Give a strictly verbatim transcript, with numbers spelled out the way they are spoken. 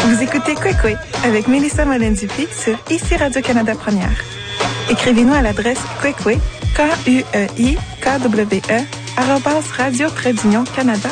Vous écoutez Kwekwe avec Mélissa Molen-Dupuis sur Ici Radio-Canada Première. Écrivez-nous à l'adresse kwekwe, K U E I K W E, arobase radio-canada